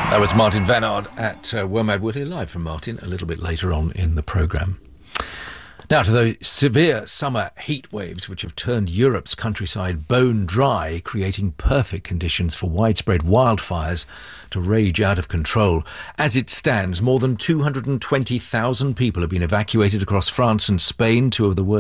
That was Martin Vanard at Womadwood. We'll hear live from Martin a little bit later on in the programme. Now to the severe summer heat waves which have turned Europe's countryside bone dry, creating perfect conditions for widespread wildfires to rage out of control. As it stands, more than 220,000 people have been evacuated across France and Spain, two of the worst